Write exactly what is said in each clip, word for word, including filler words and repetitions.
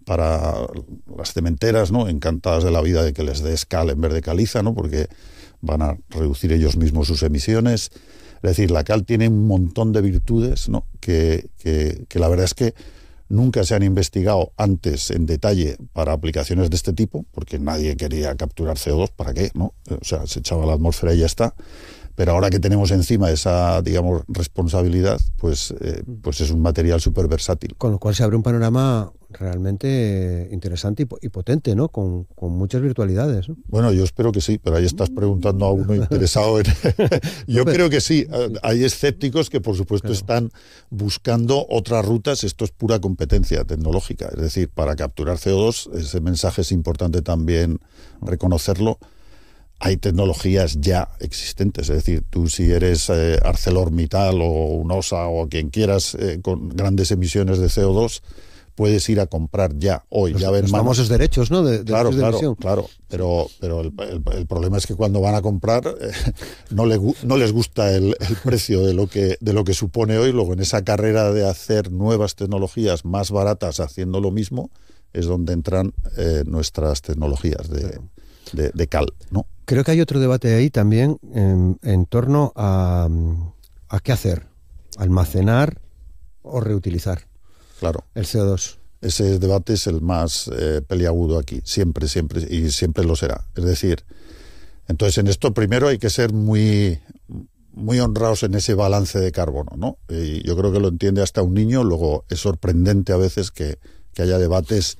para las cementeras, ¿no? Encantadas de la vida de que les des cal en vez de caliza, ¿no? Porque van a reducir ellos mismos sus emisiones. Es decir, la cal tiene un montón de virtudes, ¿no? que, que, que la verdad es que nunca se han investigado antes en detalle para aplicaciones de este tipo, porque nadie quería capturar C O dos, ¿para qué? ¿No? O sea, se echaba a la atmósfera y ya está. Pero ahora que tenemos encima esa, digamos, responsabilidad, pues, eh, pues es un material súper versátil. Con lo cual se abre un panorama realmente interesante y potente, ¿no? Con, con muchas virtualidades, ¿no? Bueno, yo espero que sí, pero ahí estás preguntando a uno interesado en... Yo creo que sí. Hay escépticos que, por supuesto, claro, están buscando otras rutas. Esto es pura competencia tecnológica. Es decir, para capturar C O dos, ese mensaje es importante también reconocerlo. Hay tecnologías ya existentes, es decir, tú si eres eh, ArcelorMittal o UNOSA o quien quieras eh, con grandes emisiones de C O dos, puedes ir a comprar ya, hoy, los, ya ver los más. famosos derechos, ¿no? De, de claro, de claro, emisión. claro, pero, pero el, el, el problema es que cuando van a comprar eh, no, le, no les gusta el, el precio de lo, que, de lo que supone hoy. Luego en esa carrera de hacer nuevas tecnologías más baratas haciendo lo mismo es donde entran eh, nuestras tecnologías de, de, de cal, ¿no? Creo que hay otro debate ahí también en, en torno a, a qué hacer, almacenar o reutilizar. Claro. El C O dos. Ese debate es el más eh, peliagudo aquí, siempre, siempre, y siempre lo será. Es decir, entonces en esto primero hay que ser muy, muy honrados en ese balance de carbono, ¿no? Y yo creo que lo entiende hasta un niño. Luego es sorprendente a veces que, que haya debates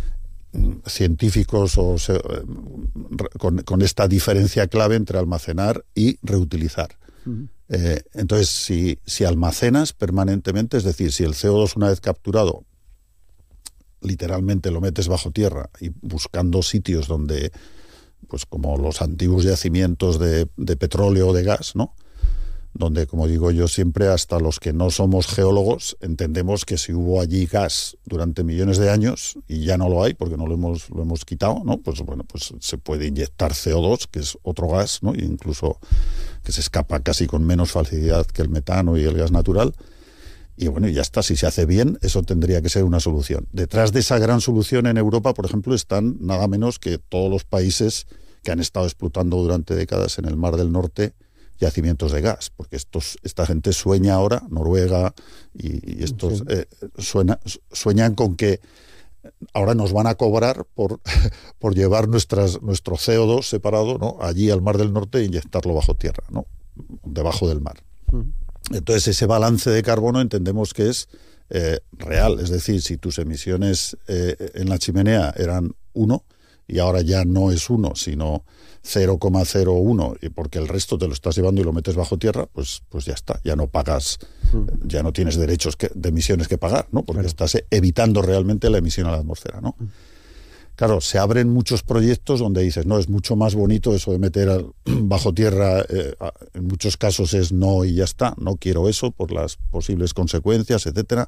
científicos o se, con, con esta diferencia clave entre almacenar y reutilizar. Uh-huh. Eh, entonces, si, si almacenas permanentemente, es decir, si el C O dos una vez capturado, literalmente lo metes bajo tierra y buscando sitios donde, pues como los antiguos yacimientos de, de petróleo o de gas, ¿no? Donde, como digo yo siempre, hasta los que no somos geólogos entendemos que si hubo allí gas durante millones de años y ya no lo hay porque no lo hemos, lo hemos quitado, ¿no? Pues bueno, pues se puede inyectar C O dos, que es otro gas, ¿no? E incluso que se escapa casi con menos facilidad que el metano y el gas natural. Y bueno, ya está, si se hace bien, eso tendría que ser una solución. Detrás de esa gran solución en Europa, por ejemplo, están nada menos que todos los países que han estado explotando durante décadas en el Mar del Norte yacimientos de gas, porque estos, esta gente sueña ahora, Noruega y, y estos sí. eh, suena, sueñan con que ahora nos van a cobrar por, por llevar nuestras, nuestro C O dos separado, ¿no? Allí al Mar del Norte e inyectarlo bajo tierra, ¿no? Debajo del mar. Entonces ese balance de carbono entendemos que es eh, real, es decir, si tus emisiones eh, en la chimenea eran uno y ahora ya no es uno, sino cero coma cero uno, y porque el resto te lo estás llevando y lo metes bajo tierra, pues, pues ya está, ya no pagas, mm. ya no tienes derechos que, de emisiones que pagar, ¿no? Porque claro, estás evitando realmente la emisión a la atmósfera, ¿no? Mm. Claro, se abren muchos proyectos donde dices, no, es mucho más bonito eso de meter al, bajo tierra, eh, en muchos casos es no y ya está, no quiero eso por las posibles consecuencias, etcétera.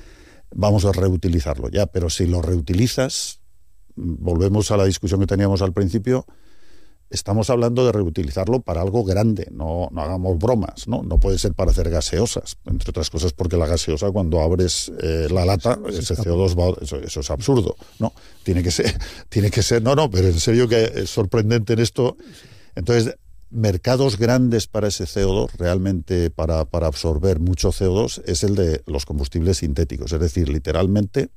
Vamos a reutilizarlo ya, pero si lo reutilizas, volvemos a la discusión que teníamos al principio, estamos hablando de reutilizarlo para algo grande, no, no hagamos bromas, ¿no? No puede ser para hacer gaseosas, entre otras cosas porque la gaseosa cuando abres eh, la lata, ese C O dos va, eso, eso es absurdo, ¿no? Tiene que ser, tiene que ser, no, no, pero en serio que es sorprendente en esto. Entonces, mercados grandes para ese C O dos, realmente para, para absorber mucho C O dos, es el de los combustibles sintéticos, es decir, literalmente,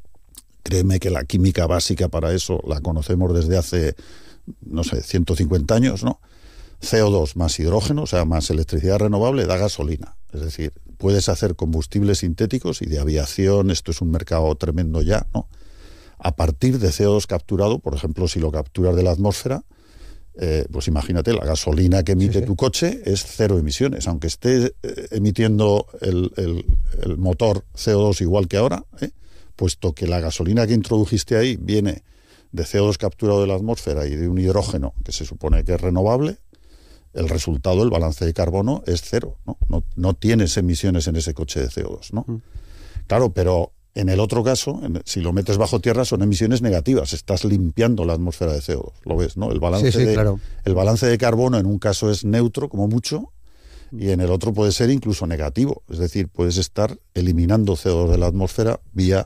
créeme que la química básica para eso la conocemos desde hace, no sé, ciento cincuenta años, ¿no? C O dos más hidrógeno, o sea, más electricidad renovable, da gasolina. Es decir, puedes hacer combustibles sintéticos y de aviación, esto es un mercado tremendo ya, ¿no? A partir de C O dos capturado, por ejemplo, si lo capturas de la atmósfera, eh, pues imagínate, la gasolina que emite sí, sí. tu coche es cero emisiones, aunque esté eh, emitiendo el, el, el motor C O dos igual que ahora, ¿eh? Puesto que la gasolina que introdujiste ahí viene de C O dos capturado de la atmósfera y de un hidrógeno que se supone que es renovable, el resultado, el balance de carbono, es cero, ¿no? No, no tienes emisiones en ese coche de C O dos, ¿no? Mm. Claro, pero en el otro caso, en, si lo metes bajo tierra, son emisiones negativas, estás limpiando la atmósfera de C O dos, ¿lo ves, no? El balance, sí, sí, de, claro. el balance de carbono en un caso es neutro, como mucho, y en el otro puede ser incluso negativo, es decir, puedes estar eliminando C O dos de la atmósfera vía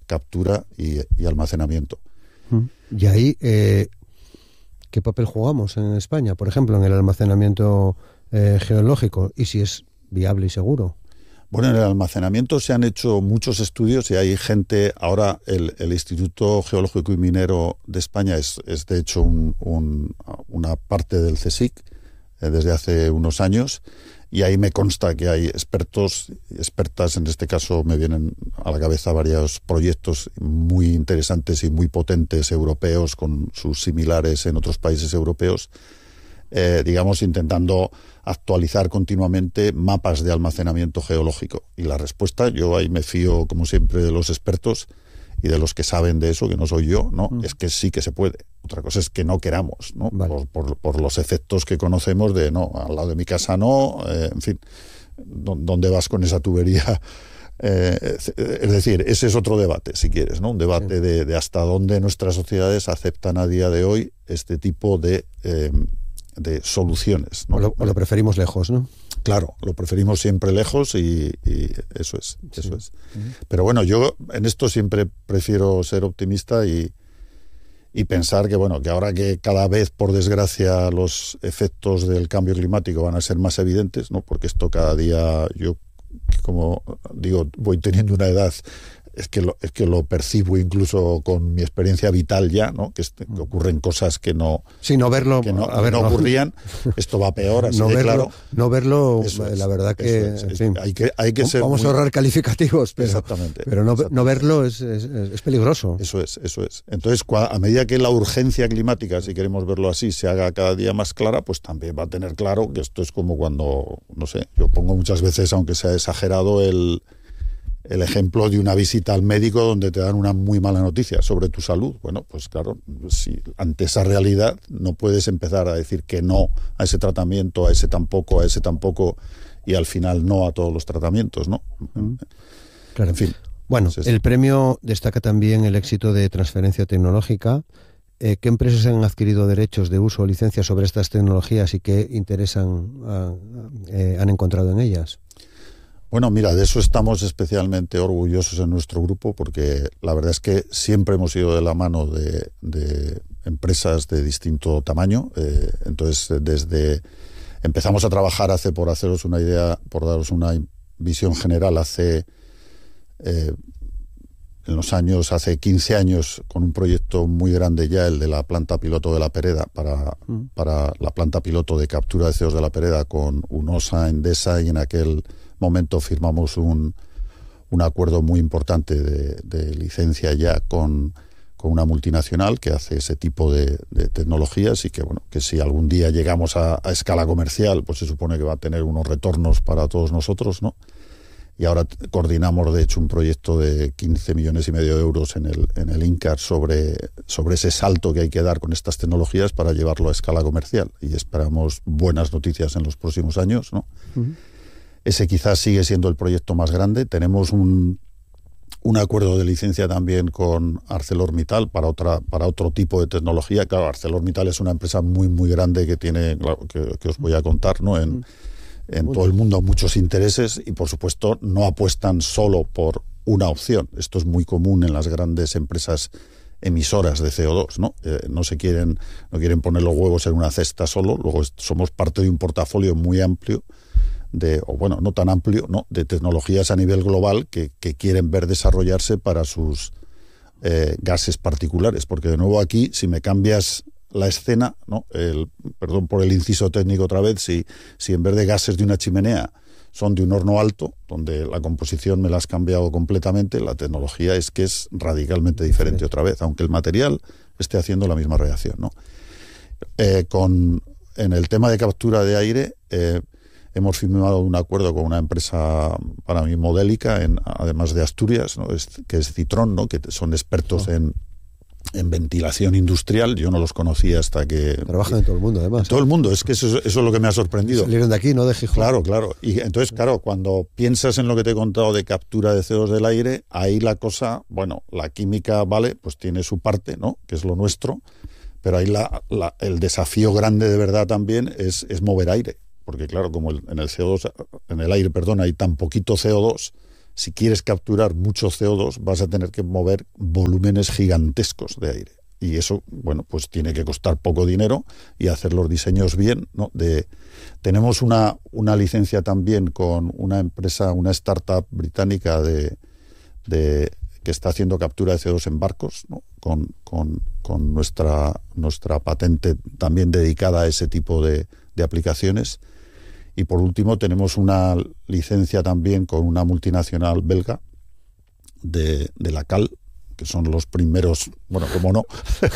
captura y, y almacenamiento. Y ahí, eh, ¿qué papel jugamos en España, por ejemplo, en el almacenamiento eh, geológico? Y si es viable y seguro. Bueno, en el almacenamiento se han hecho muchos estudios y hay gente, ahora el, el Instituto Geológico y Minero de España es, es de hecho un, un, una parte del CSIC eh, desde hace unos años, y ahí me consta que hay expertos y expertas, en este caso me vienen a la cabeza varios proyectos muy interesantes y muy potentes europeos con sus similares en otros países europeos, eh, digamos, intentando actualizar continuamente mapas de almacenamiento geológico. Y la respuesta, yo ahí me fío, como siempre, de los expertos y de los que saben de eso, que no soy yo, ¿no? Mm. Es que sí que se puede. Otra cosa es que no queramos, ¿no? Vale. Por, por, por los efectos que conocemos de, no, al lado de mi casa no, eh, en fin, ¿dónde vas con esa tubería? Eh, es decir, ese es otro debate, si quieres, ¿no? Un debate sí. de, de hasta dónde nuestras sociedades aceptan a día de hoy este tipo de, eh, de soluciones, ¿no? O lo, o lo preferimos lejos, ¿no? Claro, lo preferimos siempre lejos y, y eso es, eso sí. es. Uh-huh. Pero bueno, yo en esto siempre prefiero ser optimista y, y pensar que, bueno, que ahora que cada vez, por desgracia, los efectos del cambio climático van a ser más evidentes, ¿no? Porque esto cada día, yo, como digo, voy teniendo una edad, es que lo, es que lo percibo incluso con mi experiencia vital ya, ¿no? Que, este, que ocurren cosas que no, sí, no verlo, que no, a ver, no no, ocurrían. Esto va peor, así no de verlo, claro. No verlo, eso la es, verdad que, es, en es, fin, hay que, hay que ser vamos muy... a ahorrar calificativos, pero, exactamente, pero no, exactamente. no verlo es, es, es peligroso. Eso es, eso es. Entonces, a medida que la urgencia climática, si queremos verlo así, se haga cada día más clara, pues también va a tener claro que esto es como cuando, no sé, yo pongo muchas veces, aunque sea exagerado, el... el ejemplo de una visita al médico donde te dan una muy mala noticia sobre tu salud. Bueno, pues claro, si ante esa realidad no puedes empezar a decir que no a ese tratamiento, a ese tampoco, a ese tampoco, y al final no a todos los tratamientos, ¿no? Claro. En fin. Bueno, es el premio destaca también el éxito de transferencia tecnológica. Eh, ¿Qué empresas han adquirido derechos de uso o licencias sobre estas tecnologías y qué interesan uh, eh, han encontrado en ellas? Bueno, mira, de eso estamos especialmente orgullosos en nuestro grupo porque la verdad es que siempre hemos ido de la mano de, de empresas de distinto tamaño. Eh, entonces, desde empezamos a trabajar hace, por haceros una idea, por daros una visión general, hace eh, en los años, hace quince años, con un proyecto muy grande ya, el de la planta piloto de La Pereda, para, mm. para la planta piloto de captura de C O dos de La Pereda con UNOSA, Endesa, y en aquel momento firmamos un, un acuerdo muy importante de, de licencia ya con, con una multinacional que hace ese tipo de, de tecnologías y que, bueno, que si algún día llegamos a, a escala comercial, pues se supone que va a tener unos retornos para todos nosotros, ¿no? Y ahora coordinamos, de hecho, un proyecto de quince millones y medio de euros en el, en el INCAR sobre, sobre ese salto que hay que dar con estas tecnologías para llevarlo a escala comercial. Y esperamos buenas noticias en los próximos años, ¿no? Uh-huh. Ese quizás sigue siendo el proyecto más grande. Tenemos un, un acuerdo de licencia también con ArcelorMittal para otra para otro tipo de tecnología. Claro, ArcelorMittal es una empresa muy, muy grande que tiene, claro, que, que os voy a contar, ¿no? En, en todo el mundo muchos intereses y, por supuesto, no apuestan solo por una opción. Esto es muy común en las grandes empresas emisoras de C O dos, ¿no? Eh, no se quieren, no quieren poner los huevos en una cesta solo. Luego somos parte de un portafolio muy amplio de, o bueno, no tan amplio, ¿no? De tecnologías a nivel global que, que quieren ver desarrollarse para sus eh, gases particulares. Porque, de nuevo, aquí, si me cambias la escena, ¿no? El, perdón por el inciso técnico otra vez, si, si en vez de gases de una chimenea son de un horno alto, donde la composición me la has cambiado completamente, la tecnología es que es radicalmente diferente otra vez, aunque el material esté haciendo la misma reacción, ¿no? Eh, con, en el tema de captura de aire, eh, hemos firmado un acuerdo con una empresa, para mí, modélica, en, además de Asturias, ¿no? Es, que es Citrón, ¿no? Que son expertos oh. en, en ventilación industrial. Yo no los conocía hasta que... Trabajan en todo el mundo, además. En todo el mundo, es que eso, eso es lo que me ha sorprendido. Salieron de aquí, no de Gijón. Claro, claro. Y entonces, claro, cuando piensas en lo que te he contado de captura de C O dos del aire, ahí la cosa, bueno, la química, vale, pues tiene su parte, ¿no? Que es lo nuestro, pero ahí la, la, el desafío grande de verdad también es, es mover aire. Porque claro, como el, en el C O dos, en el aire, perdón, hay tan poquito C O dos, si quieres capturar mucho C O dos, vas a tener que mover volúmenes gigantescos de aire. Y eso, bueno, pues tiene que costar poco dinero y hacer los diseños bien, ¿no? De, tenemos una, una licencia también con una empresa, una startup británica de, de que está haciendo captura de C O dos en barcos, ¿no? Con, con, con nuestra, nuestra patente también dedicada a ese tipo de, de aplicaciones. Y por último tenemos una licencia también con una multinacional belga de, de la cal, que son los primeros, bueno, como no,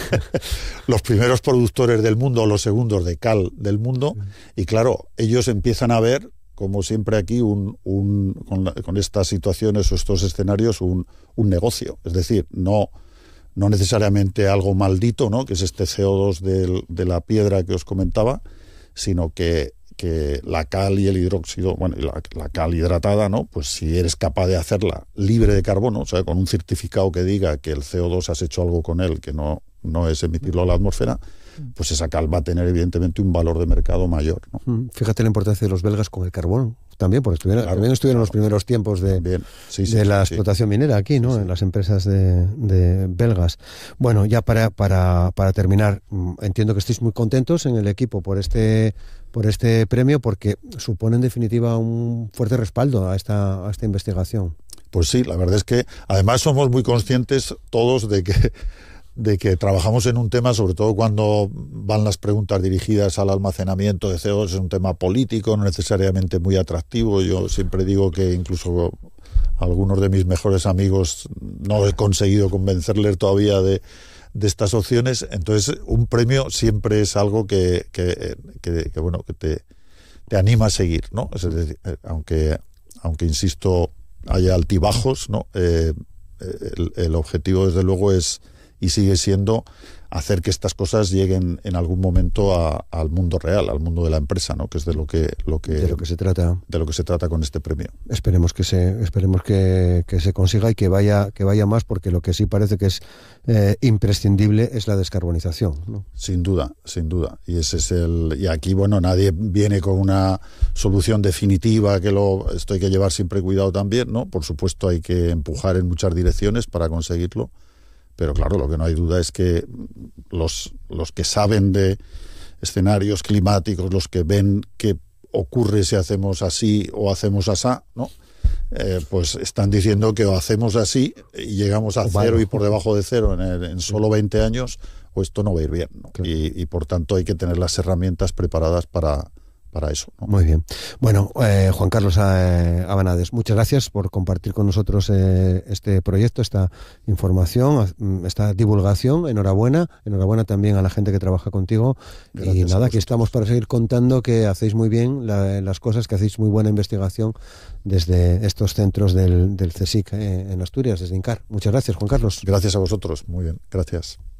los primeros productores del mundo, los segundos de cal del mundo, y claro, ellos empiezan a ver, como siempre aquí, un, un con, la, con estas situaciones o estos escenarios, un, un negocio, es decir, no, no necesariamente algo maldito, ¿no?, que es este C O dos del, de la piedra que os comentaba, sino que que la cal y el hidróxido, bueno, la, la cal hidratada, ¿no? Pues si eres capaz de hacerla libre de carbono, o sea, con un certificado que diga que el C O dos has hecho algo con él, que no, no es emitirlo a la atmósfera, pues esa cal va a tener evidentemente un valor de mercado mayor, ¿no? Fíjate la importancia de los belgas con el carbón, también, porque estuvieron, claro, también estuvieron claro. los primeros tiempos de, sí, sí, de la sí, explotación sí. minera aquí, ¿no? Sí, sí. En las empresas de, de belgas. Bueno, ya para, para, para terminar, entiendo que estéis muy contentos en el equipo por este por este premio, porque supone en definitiva un fuerte respaldo a esta, a esta investigación. Pues sí, la verdad es que además somos muy conscientes todos de que de que trabajamos en un tema, sobre todo cuando van las preguntas dirigidas al almacenamiento de C O dos, es un tema político, no necesariamente muy atractivo. Yo siempre digo que incluso algunos de mis mejores amigos no he conseguido convencerles todavía de, de estas opciones. Entonces, un premio siempre es algo que, que, que, que bueno, que te, te anima a seguir, ¿no? Es decir, aunque, aunque insisto, haya altibajos, ¿no? Eh, el, el objetivo, desde luego, es y sigue siendo hacer que estas cosas lleguen en algún momento a, al mundo real, al mundo de la empresa, ¿no? Que es de lo que, lo que de lo que se trata, de lo que se trata con este premio. Esperemos que se, esperemos que, que se consiga y que vaya, que vaya más, porque lo que sí parece que es eh, imprescindible es la descarbonización, ¿no? Sin duda, sin duda. Y ese es el, y aquí, bueno, nadie viene con una solución definitiva, que lo, esto hay que llevar siempre cuidado también, ¿no? Por supuesto, hay que empujar en muchas direcciones para conseguirlo. Pero claro, lo que no hay duda es que los, los que saben de escenarios climáticos, los que ven qué ocurre si hacemos así o hacemos asá, ¿no? Eh, pues están diciendo que o hacemos así y llegamos a cero y por debajo de cero en, el, en solo veinte años, o esto no va a ir bien, ¿no? Claro. Y, y por tanto hay que tener las herramientas preparadas para... para eso, ¿no? Muy bien. Bueno, eh, Juan Carlos eh, Abanades, muchas gracias por compartir con nosotros eh, este proyecto, esta información, esta divulgación. Enhorabuena, enhorabuena también a la gente que trabaja contigo. Gracias. Y nada, aquí estamos para seguir contando que hacéis muy bien la, las cosas, que hacéis muy buena investigación desde estos centros del, del CSIC eh, en Asturias, desde INCAR. Muchas gracias, Juan Carlos. Gracias a vosotros, muy bien, gracias.